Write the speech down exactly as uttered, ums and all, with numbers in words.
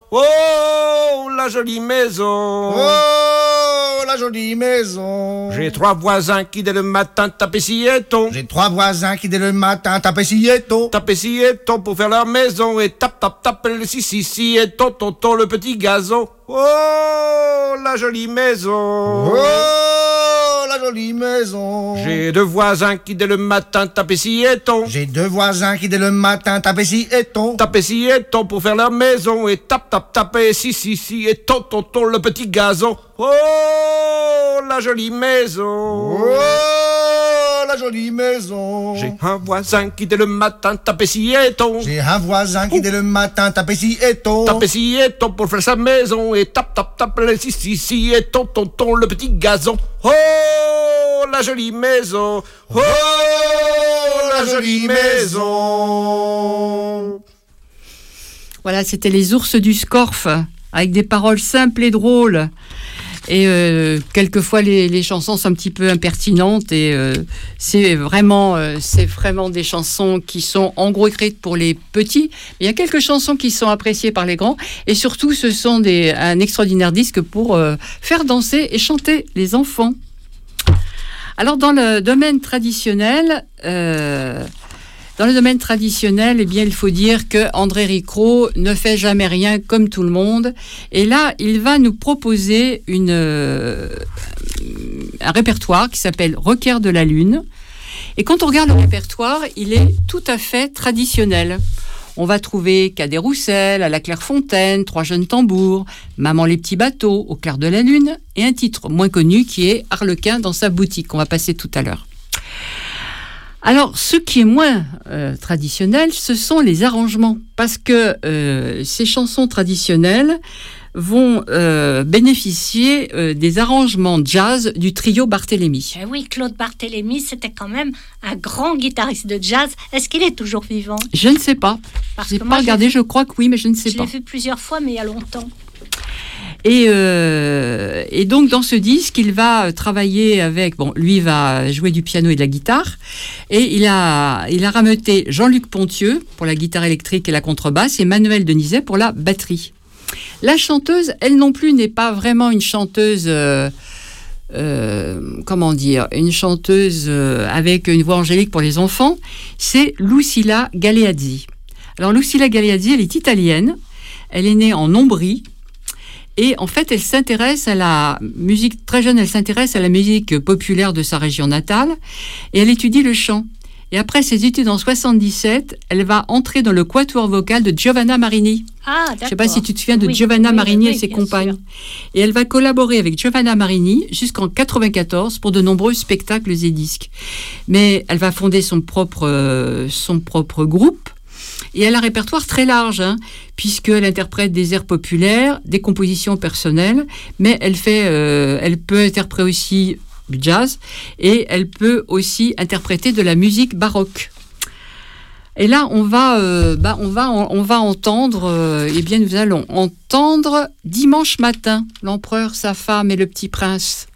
Oh, la jolie maison. Oh, la jolie maison. J'ai trois voisins qui dès le matin tapent silleton. J'ai trois voisins qui dès le matin tapent silleton. Tapent silleton pour faire leur maison et tap tap tap le si si si et ton ton ton le petit gazon. Oh, la jolie maison. Oh, la jolie maison. J'ai deux voisins qui dès le matin tapent silleton. J'ai deux voisins qui dès le matin tapent silleton. Tapent silleton pour faire leur maison et tap tap tap et si si si et ton ton ton le petit gazon. Oh, la jolie maison. Oh, la jolie maison. J'ai un voisin qui dès le matin tape silleton. J'ai un voisin qui dès le matin tape silleton. Tape silleton pour faire sa maison et tap tap tap le si si si et ton ton ton le petit gazon. Oh, la jolie maison. Oh, la jolie maison. Voilà, c'était les ours du Scorff, avec des paroles simples et drôles. Et euh, quelquefois, les, les chansons sont un petit peu impertinentes. Et euh, c'est vraiment, euh, c'est vraiment des chansons qui sont en gros écrites pour les petits. Il y a quelques chansons qui sont appréciées par les grands. Et surtout, ce sont des, un extraordinaire disque pour euh, faire danser et chanter les enfants. Alors, dans le domaine traditionnel... Euh, Dans le domaine traditionnel, eh bien, il faut dire que André Ricrot ne fait jamais rien comme tout le monde. Et là, il va nous proposer une, euh, un répertoire qui s'appelle Requiert de la Lune. Et quand on regarde le répertoire, il est tout à fait traditionnel. On va trouver Cadet Roussel, à la Clairefontaine, Trois jeunes tambours, Maman les petits bateaux, Au clair de la lune, et un titre moins connu qui est Harlequin dans sa boutique, qu'on va passer tout à l'heure. Alors, ce qui est moins euh, traditionnel, ce sont les arrangements, parce que euh, ces chansons traditionnelles vont euh, bénéficier euh, des arrangements jazz du trio Barthélemy. Eh oui, Claude Barthélemy, c'était quand même un grand guitariste de jazz. Est-ce qu'il est toujours vivant ? Je ne sais pas. Je n'ai pas regardé, je crois que oui, mais je ne sais je pas. Je l'ai vu plusieurs fois, mais il y a longtemps. Et, euh, et donc, dans ce disque, il va travailler avec... Bon, lui va jouer du piano et de la guitare. Et il a, il a rameuté Jean-Luc Pontieux pour la guitare électrique et la contrebasse et Manuel Denizet pour la batterie. La chanteuse, elle non plus, n'est pas vraiment une chanteuse... Euh, euh, comment dire, une chanteuse euh, avec une voix angélique pour les enfants. C'est Lucilla Galeazzi. Alors, Lucilla Galeazzi, elle est italienne. Elle est née en Ombrie. Et en fait, elle s'intéresse à la musique, très jeune, elle s'intéresse à la musique populaire de sa région natale et elle étudie le chant. Et après ses études en soixante-dix-sept, elle va entrer dans le quatuor vocal de Giovanna Marini. Ah, d'accord. Je ne sais pas si tu te souviens de oui, Giovanna oui, Marini oui, et ses bien compagnes. sûr. Et elle va collaborer avec Giovanna Marini jusqu'en quatre-vingt-quatorze pour de nombreux spectacles et disques. Mais elle va fonder son propre, euh, son propre groupe. Et elle a un répertoire très large, hein, puisqu'elle interprète des airs populaires, des compositions personnelles, mais elle, fait, euh, elle peut interpréter aussi du jazz, et elle peut aussi interpréter de la musique baroque. Et là, on va, euh, bah, on va, on va entendre, euh, eh bien, nous allons entendre Dimanche matin, l'empereur, sa femme et le petit prince.